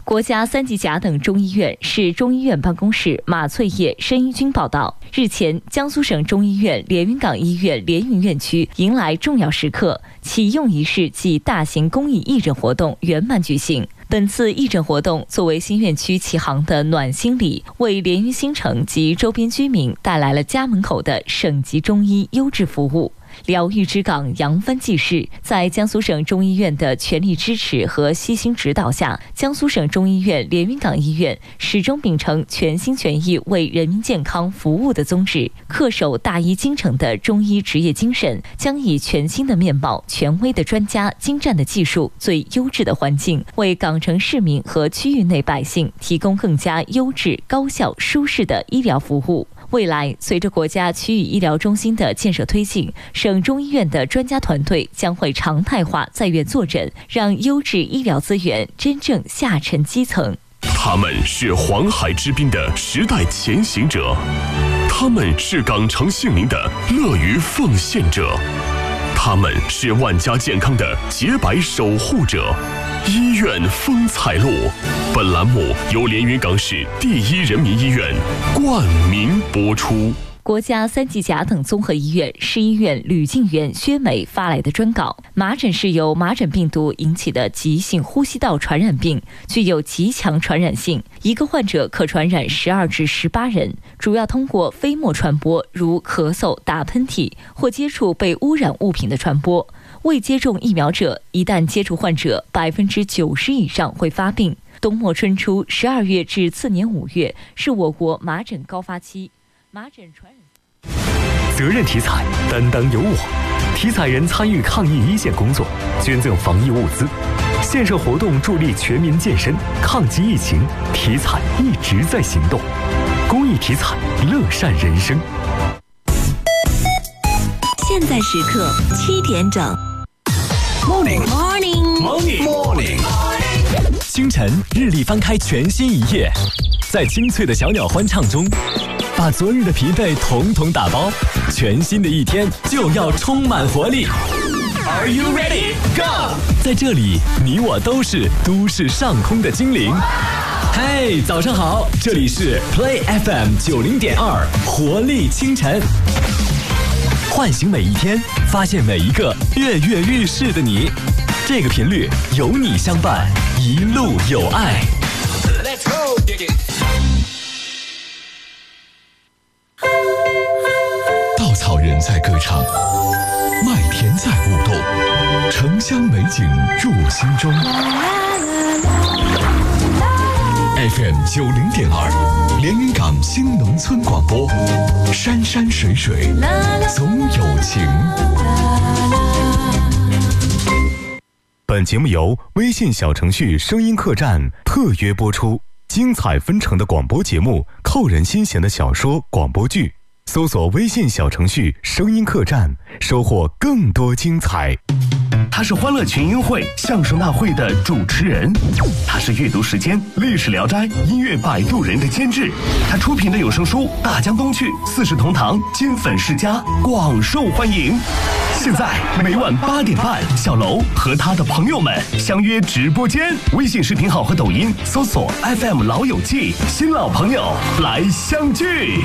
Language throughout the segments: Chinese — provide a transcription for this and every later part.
国家3级甲等中医院市中医院办公室马翠叶、申一军报道，日前，江苏省中医院连云港医院连云院区迎来重要时刻，启用仪式暨大型公益义诊活动圆满举行。本次义诊活动作为新院区启航的暖心礼，为连云新城及周边居民带来了家门口的省级中医优质服务。疗愈之港扬帆济世，在江苏省中医院的全力支持和悉心指导下，江苏省中医院连云港医院始终秉承全心全意为人民健康服务的宗旨，恪守大医精诚的中医职业精神，将以全新的面貌、权威的专家、精湛的技术、最优质的环境，为港城市民和区域内百姓提供更加优质、高效、舒适的医疗服务。未来，随着国家区域医疗中心的建设推进，省中医院的专家团队将会常态化在院坐诊，让优质医疗资源真正下沉基层。 他们是黄海之滨的时代前行者，他们是港城姓名的乐于奉献者，他们是万家健康的洁白守护者。医院风采录，本栏目由连云港市第一人民医院冠名播出。 国家3级甲等综合医院市医院吕静元、薛美发来的专稿：麻疹是由麻疹病毒引起的急性呼吸道传染病，具有极强传染性，一个患者可传染12至18人，主要通过飞沫传播，如咳嗽、打喷嚏或接触被污染物品的传播。未接种疫苗者，一旦接触患者，90%以上会发病。冬末春初12月至次年5月是我国麻疹高发期，麻疹传染。 责任体彩，担当有我。体彩人参与抗疫一线工作，捐赠防疫物资，线上活动助力全民健身，抗击疫情。体彩一直在行动，公益体彩，乐善人生。 现在时刻7点整。 Morning， 清晨，日历翻开全新一页，在清脆的小鸟欢唱中，把昨日的疲惫统统打包，全新的一天就要充满活力。Are you ready? Go！ 在这里，你我都是都市上空的精灵。嘿，早上好，这里是 Play FM 90.2，活力清晨。唤醒每一天，发现每一个跃跃欲试的你。这个频率有你相伴，一路有爱。Let's go， 稻草人在歌唱，麦田在舞动，城乡美景入心中。FM 90.2，连云港新农村广播，山山水水总有情。 本节目由微信小程序声音客栈特约播出，精彩纷呈的广播节目，扣人心弦的小说、广播剧，搜索微信小程序声音客栈，收获更多精彩。 他是欢乐群英会相声大会的主持人，他是阅读时间历史聊斋音乐摆渡人的监制，他出品的有声书《大江东去》《四世同堂》《金粉世家》广受欢迎。现在每晚8点半，小楼和他的朋友们相约直播间，微信视频号和抖音搜索 FM 老友记，新老朋友来相聚。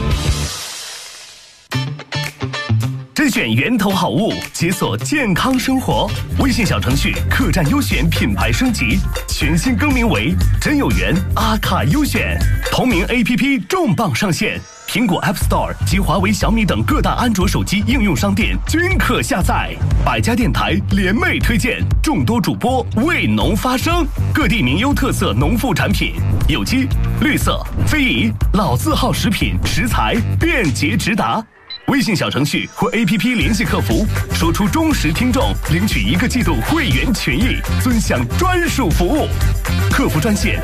甄选源头好物，解锁健康生活。微信小程序客栈优选品牌升级，全新更名为真有缘阿卡优选。同名 APP 重磅上线，苹果 App Store 及华为、小米等各大安卓手机应用商店均可下载。百家电台联袂推荐，众多主播为农发声，各地名优特色农副产品，有机、绿色、非遗、老字号食品食材便捷直达。微信小程序或 APP 联系客服，说出忠实听众，领取1个季度会员权益，尊享专属服务。客服专线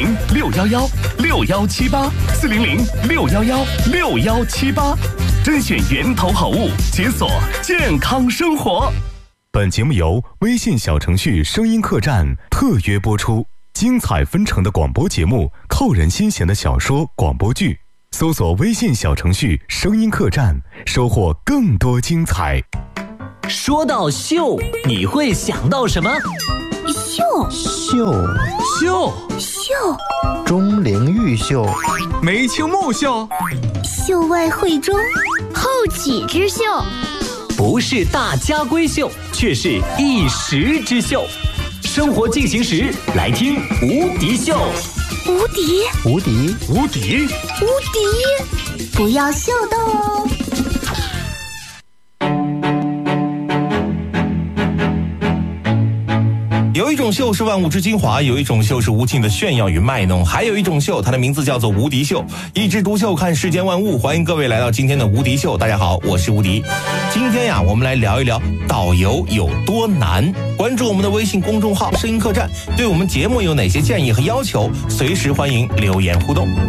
400-611-6178，400-611-6178，甄选源头好物，解锁健康生活。 本节目由微信小程序声音客栈特约播出，精彩纷呈的广播节目，扣人心弦的小说、广播剧，搜索微信小程序声音客栈，收获更多精彩。 说到秀，你会想到什么？ 秀秀， 钟灵毓秀， 梅青木秀， 秀外慧中，后起之秀， 不是大家闺秀，却是一时之秀。生活进行时，来听无敌秀。 无敌， 无敌， 无敌， 无敌，不要秀逗哦。 有一种秀是万物之精华，有一种秀是无尽的炫耀与卖弄，还有一种秀，它的名字叫做无敌秀。一枝独秀看世间万物，欢迎各位来到今天的无敌秀。大家好，我是无敌。今天呀，我们来聊一聊导游有多难。关注我们的微信公众号声音客栈，对我们节目有哪些建议和要求，随时欢迎留言互动。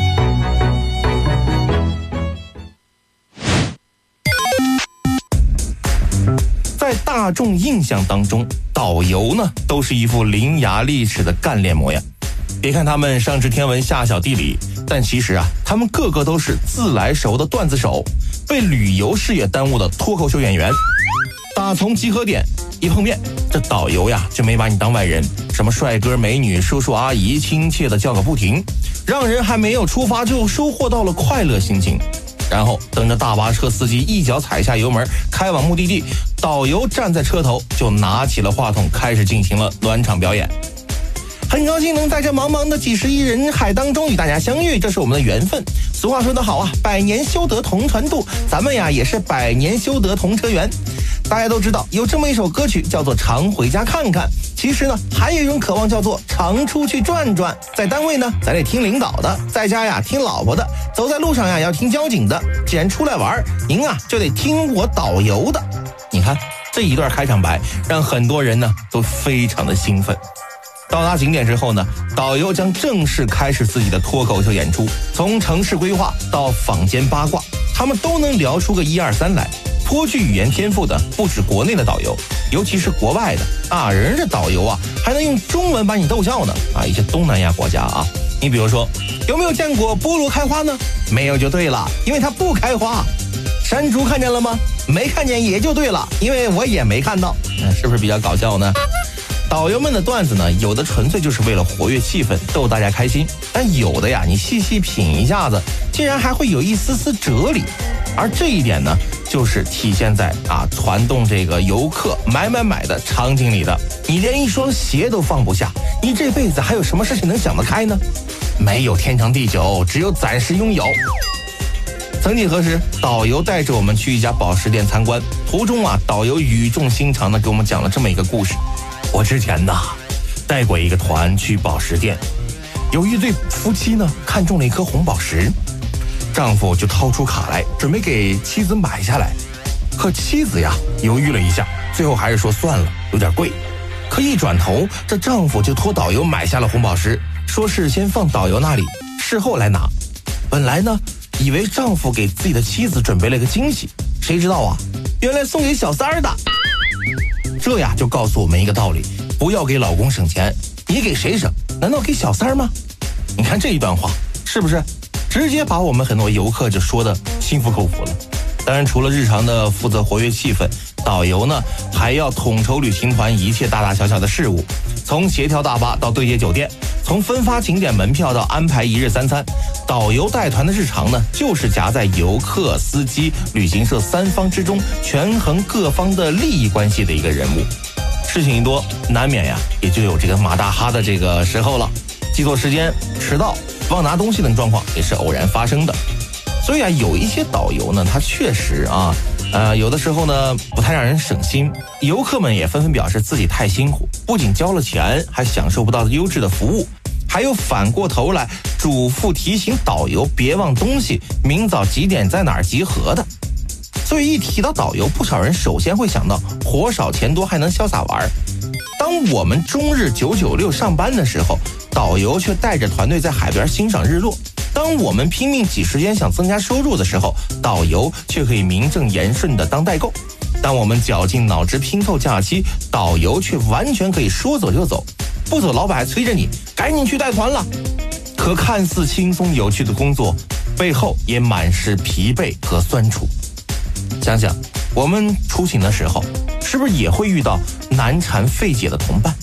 在大众印象当中，导游呢都是一副伶牙俐齿的干练模样。别看他们上知天文下晓地理，但其实啊，他们个个都是自来熟的段子手，被旅游事业耽误的脱口秀演员。打从集合点一碰面，这导游呀就没把你当外人，什么帅哥美女叔叔阿姨亲切的叫个不停，让人还没有出发就收获到了快乐心情。然后等着大巴车司机一脚踩下油门开往目的地，导游站在车头就拿起了话筒，开始进行了暖场表演。很高兴能在这茫茫的几十亿人海当中与大家相遇，这是我们的缘分。俗话说得好啊，百年修得同船渡，咱们呀也是百年修得同车缘。大家都知道有这么一首歌曲叫做常回家看看，其实呢还有一种渴望叫做常出去转转。在单位呢咱得听领导的，在家呀听老婆的，走在路上呀要听交警的，既然出来玩，您啊就得听我导游的。你看这一段开场白让很多人呢都非常的兴奋。到达景点之后呢，导游将正式开始自己的脱口秀演出，从城市规划到坊间八卦，他们都能聊出个1、2、3来。颇具语言天赋的不止国内的导游，尤其是国外的啊，人家导游啊还能用中文把你逗笑呢啊！一些东南亚国家啊，你比如说有没有见过菠萝开花呢？没有就对了，因为它不开花。山竹看见了吗？没看见也就对了，因为我也没看到。是不是比较搞笑呢？导游们的段子呢，有的纯粹就是为了活跃气氛，逗大家开心，但有的呀，你细细品一下子，竟然还会有一丝丝哲理。而这一点呢，就是体现在传动这个游客买的场景里的。你连一双鞋都放不下，你这辈子还有什么事情能想得开呢？没有天长地久，只有暂时拥有。曾几何时，导游带着我们去一家宝石店参观，途中导游语重心长地给我们讲了这么一个故事。我之前带过一个团去宝石店，有一对夫妻呢看中了一颗红宝石，丈夫就掏出卡来准备给妻子买下来，可妻子呀犹豫了一下，最后还是说算了，有点贵。可一转头，这丈夫就托导游买下了红宝石，说是先放导游那里，事后来拿。本来呢以为丈夫给自己的妻子准备了个惊喜，谁知道原来送给小三儿的。这呀就告诉我们一个道理，不要给老公省钱，你给谁省？难道给小三儿吗？你看这一段话是不是直接把我们很多游客就说的心服口服了？当然除了日常的负责活跃气氛，导游呢还要统筹旅行团一切大大小小的事务，从协调大巴到对接酒店，从分发景点门票到安排一日三餐，导游带团的日常呢就是夹在游客、司机、旅行社三方之中，权衡各方的利益关系的一个人物。事情一多，难免呀也就有这个马大哈的这个时候了，记错时间、迟到、忘拿东西等状况也是偶然发生的。所以有一些导游呢他确实有的时候呢不太让人省心，游客们也纷纷表示自己太辛苦，不仅交了钱还享受不到优质的服务，还有反过头来嘱咐提醒导游别忘东西，明早几点在哪儿集合的。所以一提到导游，不少人首先会想到活少钱多还能潇洒玩。当我们终日996上班的时候，导游却带着团队在海边欣赏日落。当我们拼命挤时间想增加收入的时候，导游却可以名正言顺的当代购。当我们绞尽脑汁拼凑假期，导游却完全可以说走就走，不走老板还催着你赶紧去带团了。可看似轻松有趣的工作，背后也满是疲惫和酸楚。想想我们出行的时候，是不是也会遇到难缠费解的同伴？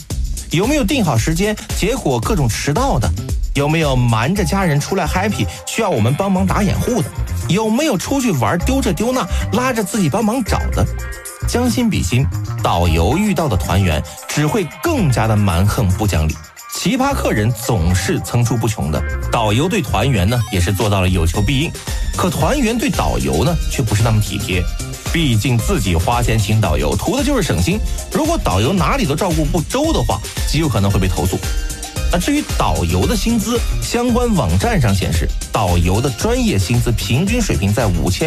有没有定好时间，结果各种迟到的？有没有瞒着家人出来 happy， 需要我们帮忙打掩护的？有没有出去玩丢这丢那，拉着自己帮忙找的？将心比心，导游遇到的团员只会更加的蛮横不讲理，奇葩客人总是层出不穷的。导游对团员呢也是做到了有求必应，可团员对导游呢却不是那么体贴。毕竟自己花钱请导游，图的就是省心。如果导游哪里都照顾不周的话，极有可能会被投诉。至于导游的薪资，相关网站上显示，导游的专业薪资平均水平在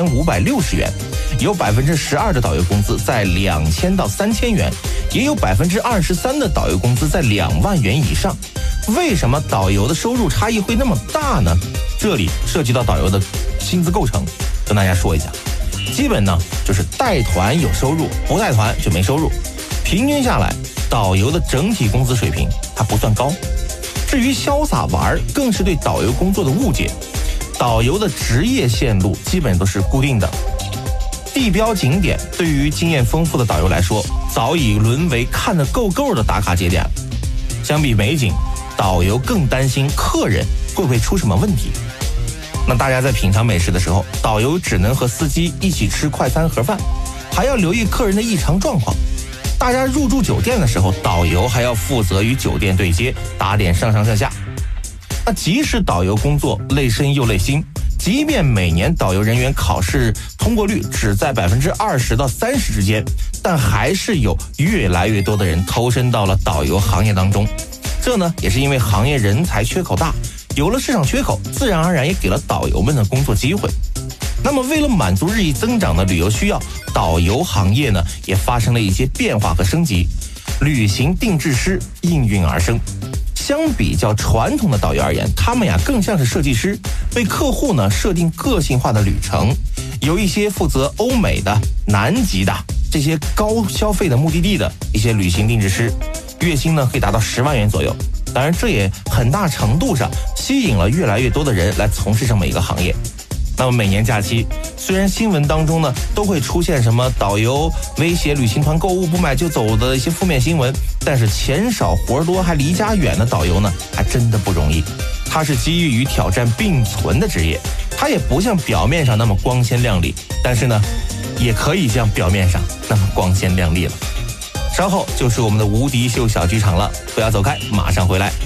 5560元，有12%的导游工资在2000到3000元，也有23%的导游工资在2万元以上。为什么导游的收入差异会那么大呢？这里涉及到导游的薪资构成，跟大家说一下。基本呢就是带团有收入，不带团就没收入。平均下来，导游的整体工资水平还不算高。至于潇洒玩，更是对导游工作的误解。导游的职业线路基本都是固定的，地标景点对于经验丰富的导游来说，早已沦为看得够够的打卡节点。相比美景，导游更担心客人会不会出什么问题。那大家在品尝美食的时候，导游只能和司机一起吃快餐盒饭，还要留意客人的异常状况。大家入住酒店的时候，导游还要负责与酒店对接，打点上上下下。那即使导游工作累身又累心，即便每年导游人员考试通过率只在20%到30%之间，但还是有越来越多的人投身到了导游行业当中。这呢，也是因为行业人才缺口大，有了市场缺口，自然而然也给了导游们的工作机会。那么为了满足日益增长的旅游需要，导游行业呢也发生了一些变化和升级，旅行定制师应运而生。相比较传统的导游而言，他们更像是设计师，为客户呢设定个性化的旅程。有一些负责欧美的、南极的这些高消费的目的地的一些旅行定制师，月薪呢可以达到10万元左右。当然，这也很大程度上吸引了越来越多的人来从事这么一个行业。那么每年假期，虽然新闻当中呢都会出现什么导游威胁旅行团购物不买就走的一些负面新闻，但是钱少活多还离家远的导游呢还真的不容易。它是机遇与挑战并存的职业，它也不像表面上那么光鲜亮丽，但是呢也可以像表面上那么光鲜亮丽了。稍后就是我们的无敌秀小剧场了，不要走开，马上回来。